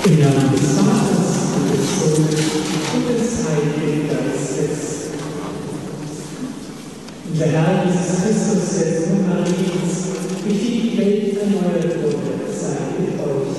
Im Namen des Vaters und des Sohnes und des Heiligen Geistes. Der Herr Jesus Christus, der Sohn Mariens, durch die Welt erneuert wurde, sei mit euch.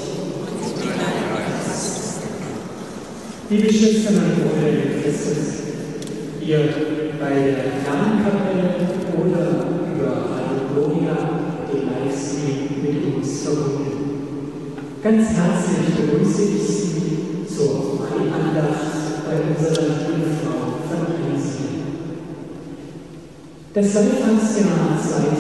Liebe Schwestern und Brüder in Christus, ihr bei der Lernkapelle oder über Radio Gloria den Livestream mit uns verbunden. Ganz herzlich begrüße ich Sie zur Marienandacht bei unserer Jungfrau von Einsiedeln. Das Wallfahrtsjahr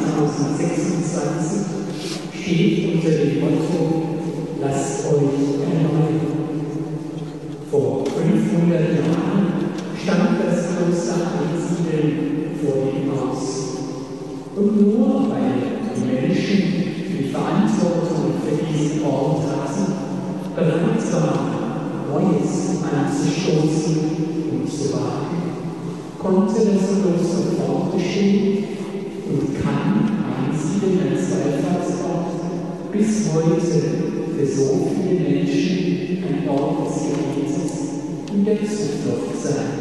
2026 steht unter dem Motto: Lasst euch erneuern. Vor 500 Jahren stand das Kloster Einsiedeln vor dem Haus. Und nur weil die Menschen die Verantwortung für diesen Ort hatten, bereit waren, Neues anzustoßen und zu wagen, konnte das Kloster fortbestehen und kann Einsiedeln als Wallfahrtsort bis heute für so viele Menschen ein Ort des Gebetes und der Zuflucht sein.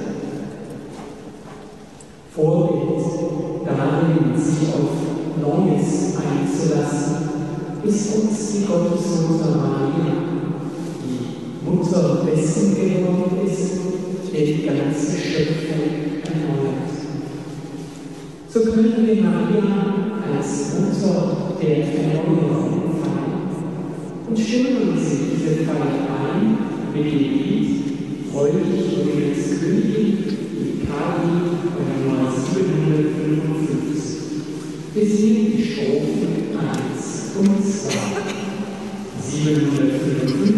Vorbild darin, sich auf Neues einzulassen, ist uns die Gottesmutter Maria, die Mutter dessen geworden ist, der die ganze Schöpfung erneuert. So können wir Maria als Mutter der Erneuerung feiern und stimmen sie diese Feier ein mit dem Lied Freudig Glorious Königin in Kali Nummer 755. Wir singen die Strophen 1 und 2. 755.